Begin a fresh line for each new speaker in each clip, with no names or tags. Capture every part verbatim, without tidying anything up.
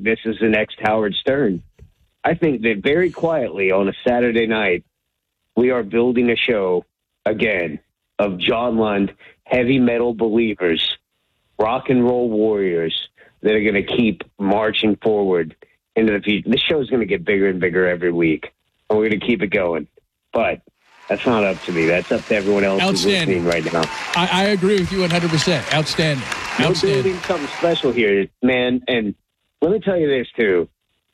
this is the next Howard Stern. I think that very quietly on a Saturday night, we are building a show again of John Lund, heavy metal believers, rock and roll warriors that are going to keep marching forward into the future. This show is going to get bigger and bigger every week, and we're going to keep it going. But that's not up to me. That's up to everyone else who's listening right now.
I, I agree with you one hundred percent. Outstanding.
We're
Outstanding.
building something special here, man. And let me tell you this, too.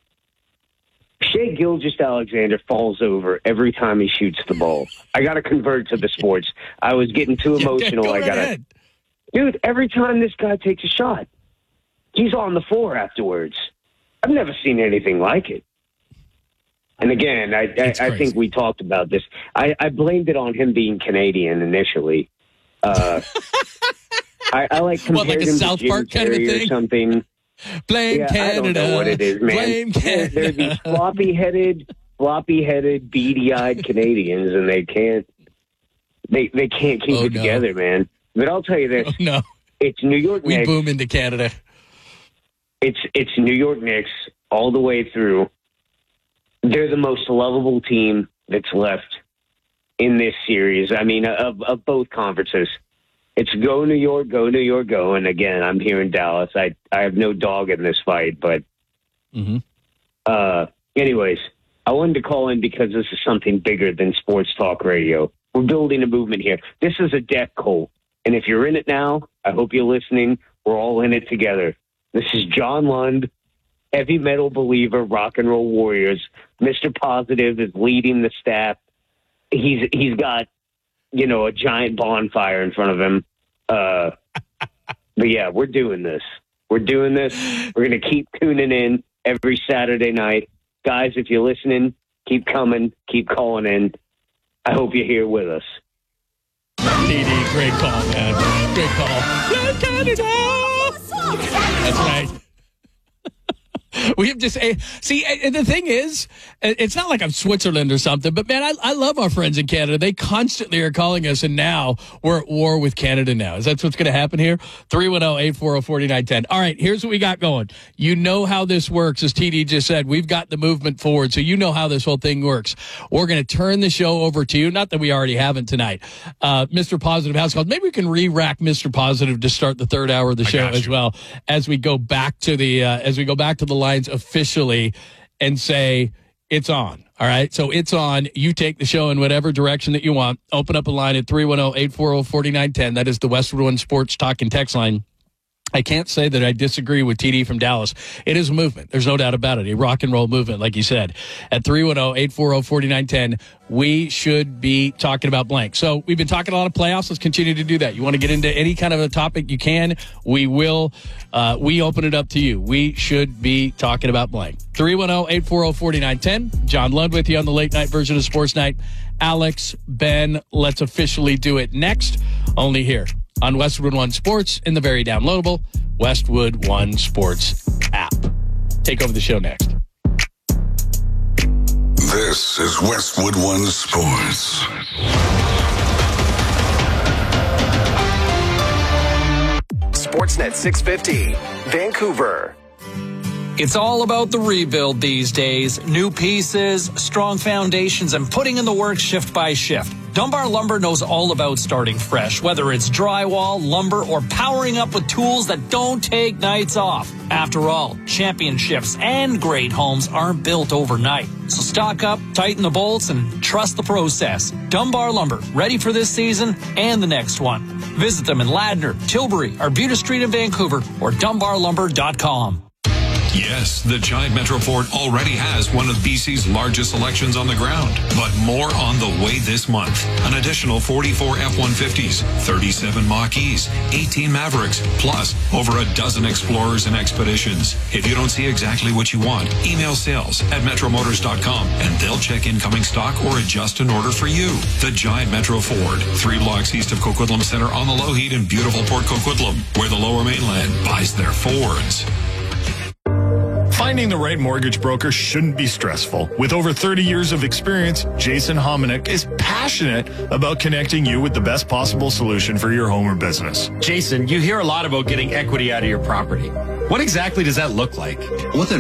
Shea Gilgeous-Alexander falls over every time he shoots the ball. I got to convert to the sports. I was getting too emotional.
Go
I got to. Dude, every time this guy takes a shot, he's on the floor afterwards. I've never seen anything like it. And again, I, I, I think we talked about this. I, I blamed it on him being Canadian initially. Uh, I, I like compared
what, like a
him
South
to Jim
Park kind of a
Carrey
thing?
or something.
Blame
yeah,
Canada.
I don't know what it is, man.
Blame Canada.
They're these floppy-headed, floppy-headed, beady-eyed Canadians, and they can't, they they can't keep
oh,
it
no.
together, man. But I'll tell you this:
oh, no,
it's New York
we
Knicks.
boom into Canada.
It's it's New York Knicks all the way through. They're the most lovable team that's left in this series. I mean, of of both conferences. It's go New York, go New York, go. And again, I'm here in Dallas. I, I have no dog in this fight. But
mm-hmm.
uh, anyways, I wanted to call in because this is something bigger than sports talk radio. We're building a movement here. This is a death cult. And if you're in it now, I hope you're listening. We're all in it together. This is John Lund, heavy metal believer, rock and roll warriors. Mister Positive is leading the staff. He's He's got, you know, a giant bonfire in front of him. Uh, but yeah, we're doing this. We're doing this. We're going to keep tuning in every Saturday night. Guys, if you're listening, keep coming, keep calling in. I hope you're here with us.
T D, great call, man. Great call. Canada! That's right. We have just see. And the thing is, it's not like I'm Switzerland or something, but man, I, I love our friends in Canada. They constantly are calling us, and now we're at war with Canada. Now is that what's going to happen here? three one zero, eight four zero, four nine one zero. All right, here's what we got going. You know how this works, as T D just said. We've got the movement forward, so you know how this whole thing works. We're going to turn the show over to you. Not that we already haven't tonight. Uh, Mister Positive House Calls. Maybe we can re-rack Mister Positive to start the third hour of the show as well as we go back to the uh, as we go back to the lines officially and say it's on. All right, so it's on. You take the show in whatever direction that you want. Open up a line at three one zero, eight four zero, four nine one zero. That is the Westwood One Sports Talk and Text line. I can't say that I disagree with T D from Dallas. It is a movement. There's no doubt about it. A rock and roll movement, like you said. At three one zero, eight four zero, four nine one zero, we should be talking about blank. So we've been talking a lot of playoffs. Let's continue to do that. You want to get into any kind of a topic, you can. We will. Uh, we open it up to you. We should be talking about blank. three one zero, eight four zero, four nine one zero. John Lund with you on the late night version of Sports Night. Alex, Ben, let's officially do it next. Only here on Westwood One Sports in the very downloadable Westwood One Sports app. Take over the show next.
This is Westwood One Sports.
Sportsnet six fifty, Vancouver.
It's all about the rebuild these days. New pieces, strong foundations, and putting in the work shift by shift. Dunbar Lumber knows all about starting fresh, whether it's drywall, lumber, or powering up with tools that don't take nights off. After all, championships and great homes aren't built overnight. So stock up, tighten the bolts, and trust the process. Dunbar Lumber, ready for this season and the next one. Visit them in Ladner, Tilbury, Arbutus Street in Vancouver, or dunbar lumber dot com.
Yes, the Giant Metro Ford already has one of B C's largest selections on the ground, but more on the way this month. An additional forty-four F one fifties, thirty-seven Mach-E's, eighteen Mavericks, plus over a dozen Explorers and Expeditions. If you don't see exactly what you want, email sales at metro motors dot com and they'll check incoming stock or adjust an order for you. The Giant Metro Ford, three blocks east of Coquitlam Center on the Lougheed in beautiful Port Coquitlam, where the Lower Mainland buys their Fords.
Finding the right mortgage broker shouldn't be stressful. With over thirty years of experience, Jason Hominick is passionate about connecting you with the best possible solution for your home or business.
Jason, you hear a lot about getting equity out of your property. What exactly does that look like?
With an